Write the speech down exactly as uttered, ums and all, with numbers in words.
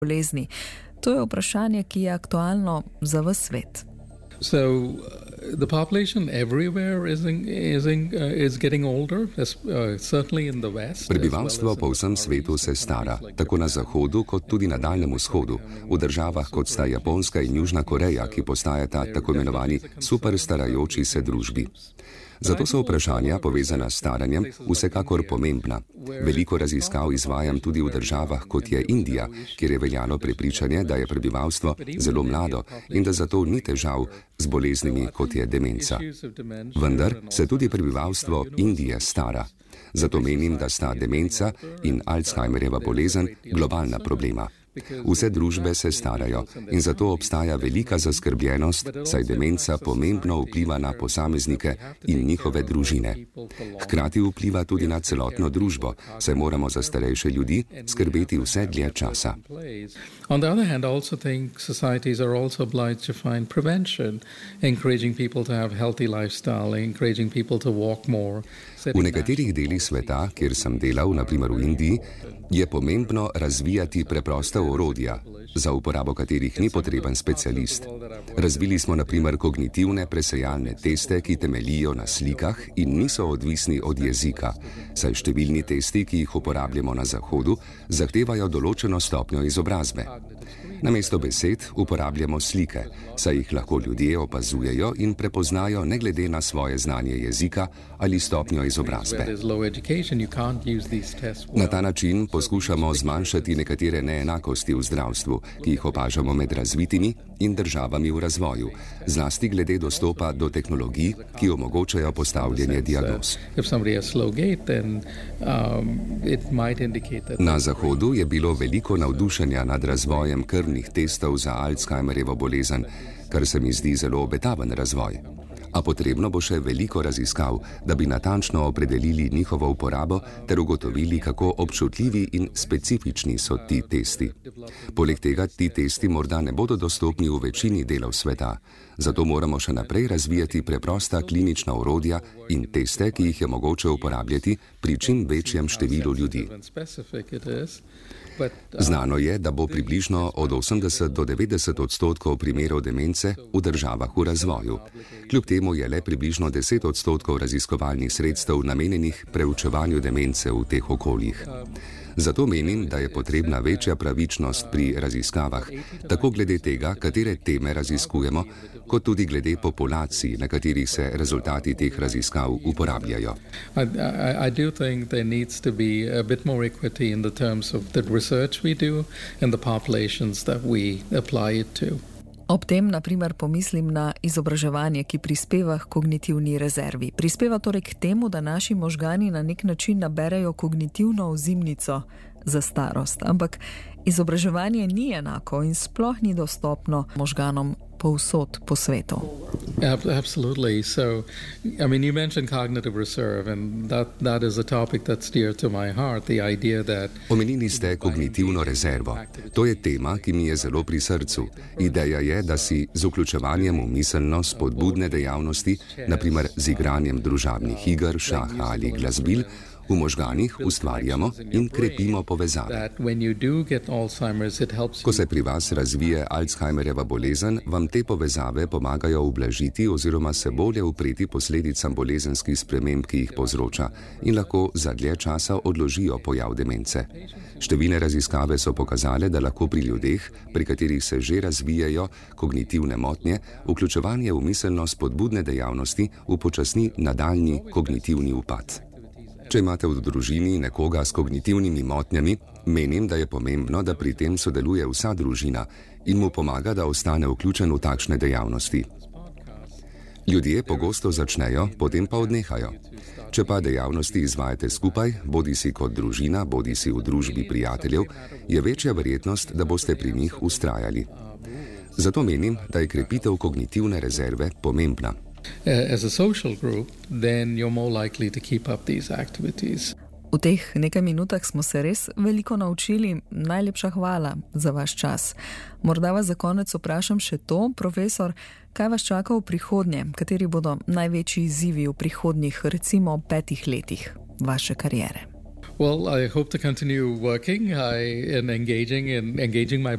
bolezni. To je vprašanje, ki je aktualno za ves svet. So uh, the population everywhere is in, is in, uh, is getting older, as, uh, certainly in the West. Prebivalstvo po vsem svetu se stara, tako na Zahodu kot tudi na Daljnem vzhodu. V državah kot sta Japonska in Južna Koreja, ki postajata tako imenovani super starajoči se družbi. Zato so vprašanja povezana s staranjem vsekakor pomembna. Veliko raziskav izvajam tudi v državah kot je Indija, kjer je veljalo prepričanje, da je prebivalstvo zelo mlado in da zato ni težav z boleznimi kot je demenca. Vendar se tudi prebivalstvo Indije stara. Zato menim, da sta demenca in Alzheimerjeva bolezen globalna problema. Vse družbe se starajo in zato obstaja velika zaskrbljenost, saj demenca pomembno vpliva na posameznike in njihove družine. Hkrati vpliva tudi na celotno družbo, saj moramo za starejše ljudi skrbeti vse dlje časa. On the other hand, I also think societies are also obliged to find prevention, encouraging people to have healthy lifestyle, encouraging people to walk more. V nekaterih delih sveta, kjer sem delal, na primer v Indiji, je pomembno razvijati preprosta orodja, za uporabo katerih ni potreben specialist. Razvili smo na primer kognitivne presejalne teste, ki temeljijo na slikah in niso odvisni od jezika, saj številni testi, ki jih uporabljamo na Zahodu, zahtevajo določeno stopnjo izobrazbe. Namesto besed uporabljamo slike, saj jih lahko ljudje opazujejo in prepoznajo ne glede na svoje znanje jezika ali stopnjo izobrazbe. Na ta način poskušamo zmanjšati nekatere neenakosti v zdravstvu, ki jih opažamo med razvitimi in državami v razvoju, zlasti glede dostopa do tehnologij, ki omogočajo postavljanje diagnoz. Na Zahodu je bilo veliko navdušenja nad razvojem krvnih testov za Alzheimerjevo bolezen, kar se mi zdi zelo obetaven razvoj. A potrebno bo še veliko raziskav, da bi natančno opredelili njihovo uporabo ter ugotovili, kako občutljivi in specifični so ti testi. Poleg tega ti testi morda ne bodo dostopni v večini delov sveta, zato moramo še naprej razvijati preprosta klinična orodja in teste, ki jih je mogoče uporabljati pri čim večjem številu ljudi. Znano je, da bo približno od osemdeset do devetdeset odstotkov primerov demence v državah v razvoju. Kljub temu je le približno deset odstotkov raziskovalnih sredstev namenjenih preučevanju demence v teh okoljih. Zato menim, da je potrebna večja pravičnost pri raziskavah, tako glede tega, katere teme raziskujemo, kot tudi glede populacij, na katerih se rezultati teh raziskav uporabljajo. I, I, I do think there needs to be a bit more equity in the terms of the research we do and the populations that we apply it to. Ob tem, na primer, pomislim na izobraževanje, ki prispeva k kognitivni rezervi. Prispeva torej k temu, da naši možgani na nek način naberejo kognitivno ozimnico za starost. Ampak izobraževanje ni enako in sploh ni dostopno možganom povsod po svetu. Absolutely. So, I mean, you mentioned cognitive reserve, and that that is a topic that's dear to my heart. The idea that Omenili ste kognitivno rezervo. To je tema, ki mi je zelo pri srcu. Ideja je, da si z vključevanjem v miselno spodbudne dejavnosti, na primer z igranjem družabnih iger, šaha ali glasbil, v možganih ustvarjamo in krepimo povezave. Ko se pri vas razvije Alzheimerjeva bolezen, vam te povezave pomagajo ublažiti oziroma se bolje upreti posledicam bolezenskih sprememb, ki jih povzroča, in lahko za dlje časa odložijo pojav demence. Številne raziskave so pokazale, da lahko pri ljudeh, pri katerih se že razvijajo kognitivne motnje, vključevanje v miselno spodbudne dejavnosti upočasni nadaljnji kognitivni upad. Če imate v družini nekoga s kognitivnimi motnjami, menim, da je pomembno, da pri tem sodeluje vsa družina in mu pomaga, da ostane vključen v takšne dejavnosti. Ljudje pogosto začnejo, potem pa odnehajo. Če pa dejavnosti izvajate skupaj, bodi si kot družina, bodi si v družbi prijateljev, je večja verjetnost, da boste pri njih vztrajali. Zato menim, da je krepitev kognitivne rezerve pomembna. As a social group, then you're more likely to keep up these activities. V teh nekaj minutah smo se res veliko naučili. Najlepša hvala za vaš čas. Morda vas za konec vprašam še to, profesor, kaj vas čaka v prihodnje? Kateri bodo največji izzivi v prihodnjih, recimo, petih letih vaše kariere? Well, I hope to continue working I, and engaging and engaging my